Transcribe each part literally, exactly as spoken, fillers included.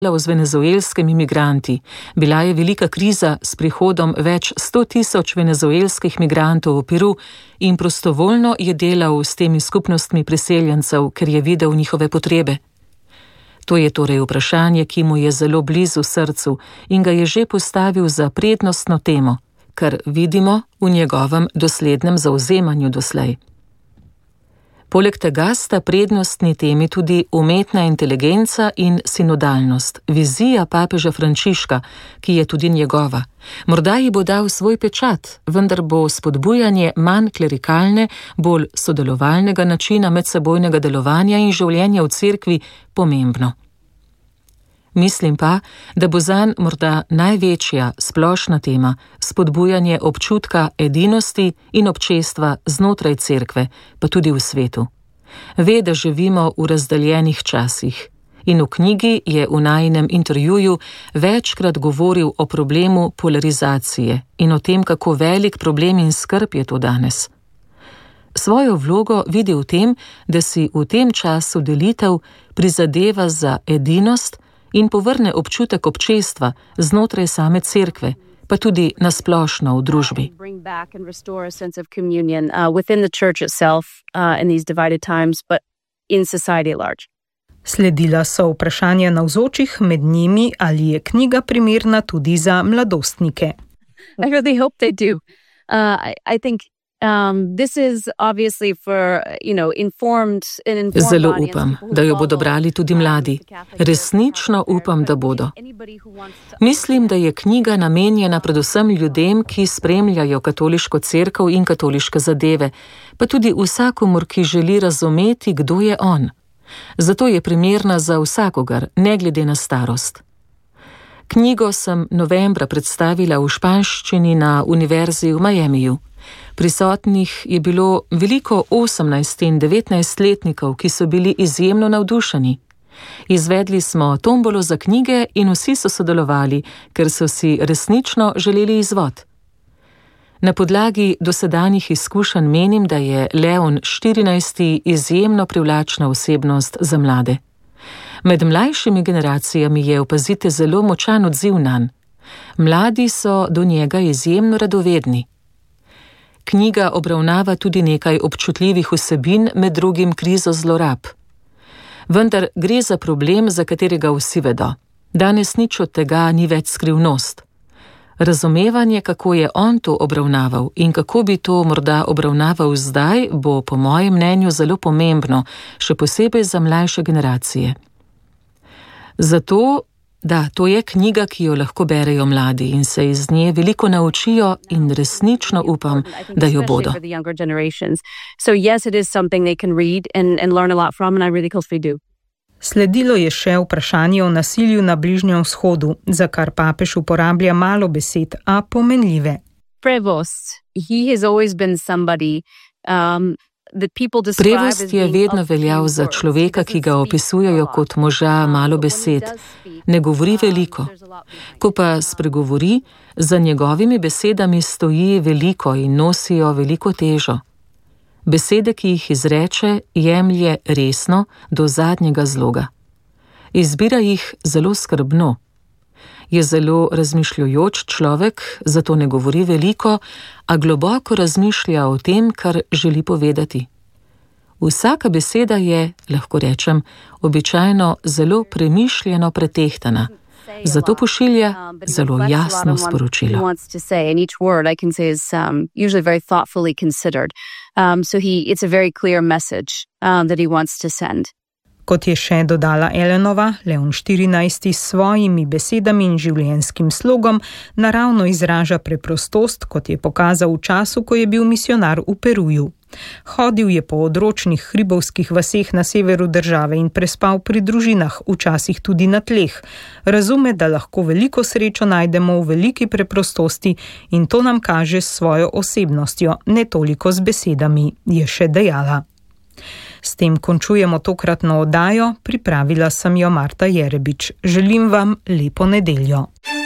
z venezuelskimi migranti. Bila je velika kriza s prihodom več sto tisoč venezuelskih migrantov v Peru in prostovoljno je delal s temi skupnostmi priseljencev, ker je videl njihove potrebe. To je torej vprašanje, ki mu je zelo blizu srcu in ga je že postavil za prednostno temo, kar vidimo v njegovem doslednem zavzemanju doslej. Poleg tega sta prednostni temi tudi umetna inteligenca in sinodalnost, vizija papeža Frančiška, ki je tudi njegova. Morda ji bo dal svoj pečat, vendar bo spodbujanje manj klerikalne, bolj sodelovalnega načina medsebojnega delovanja in življenja v cerkvi pomembno. Mislim pa, da bo zanj morda največja splošna tema spodbujanje občutka edinosti in občestva znotraj cerkve, pa tudi v svetu. Ve, da živimo v razdeljenih časih in v knjigi je v najinem intervjuju večkrat govoril o problemu polarizacije in o tem, kako velik problem in skrb je to danes. Svojo vlogo vidi v tem, da si v tem času delitev prizadeva za edinost in povrne občutek občestva znotraj same cerkve, pa tudi nasplošno v družbi. Sledila so vprašanja navzočih, med njimi, ali je knjiga primerna tudi za mladostnike. I really hope they do. Uh, I, I think Um, this is obviously for, you know, informed and informed Zelo upam, da jo bodo brali tudi mladi. Resnično upam, da bodo. Mislim, da je knjiga namenjena predvsem ljudem, ki spremljajo katoliško cerkev in katoliške zadeve, pa tudi vsakomur, ki želi razumeti, kdo je on. Zato je primerna za vsakogar, ne glede na starost. Knjigo sem novembra predstavila v španščini na Univerzi v Miamiju. Prisotnih je bilo veliko osemnajst- in devetnajstletnikov, ki so bili izjemno navdušeni. Izvedli smo tombolo za knjige in vsi so sodelovali, ker so si resnično želeli izvod. Na podlagi dosedanjih izkušenj menim, da je Leon štirinajsti izjemno privlačna osebnost za mlade. Med mlajšimi generacijami je opazite zelo močan odziv nanj. Mladi so do njega izjemno radovedni. Knjiga obravnava tudi nekaj občutljivih vsebin, med drugim krizo zlorab. Vendar gre za problem, za katerega vsi vedo. Danes nič od tega ni več skrivnost. Razumevanje, kako je on to obravnaval in kako bi to morda obravnaval zdaj, bo po mojem mnenju zelo pomembno, še posebej za mlajše generacije. Zato, da, to je knjiga, ki jo lahko berejo mladi in se iz nje veliko naučijo in resnično upam, da jo bodo. Sledilo je še vprašanje o nasilju na Bližnjem vzhodu, za kar papež uporablja malo besed, a pomenljive. Prevost, he has always been somebody, um, Prevost je vedno veljal za človeka, ki ga opisujejo kot moža malo besed. Ne govori veliko. Ko pa spregovori, za njegovimi besedami stoji veliko in nosijo veliko težo. Besede, ki jih izreče, jemlje resno do zadnjega zloga. Izbira jih zelo skrbno. Je zelo razmišljujoč človek, zato ne govori veliko, a globoko razmišlja o tem, kar želi povedati. Vsaka beseda je, lahko rečem, običajno zelo premišljeno pretehtana, zato pošilja zelo jasno sporočilo. Kot je še dodala Ellenova, Leon štirinajsti s svojimi besedami in življenjskim slogom naravno izraža preprostost, kot je pokazal v času, ko je bil misionar v Peruju. Hodil je po odročnih hribovskih vaseh na severu države in prespal pri družinah, včasih tudi na tleh. Razume, da lahko veliko srečo najdemo v veliki preprostosti in to nam kaže s svojo osebnostjo, ne toliko z besedami, je še dejala. S tem končujemo tokratno oddajo, pripravila sem jo Marta Jerebič. Želim vam lepo nedeljo.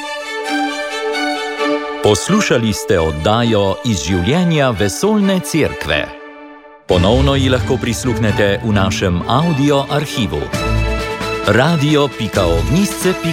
Poslušali ste oddajo Iz življenja vesoljne cerkve. Ponovno ji lahko prisluhnete v našem audio arhivu. radio pika ognjišče pika si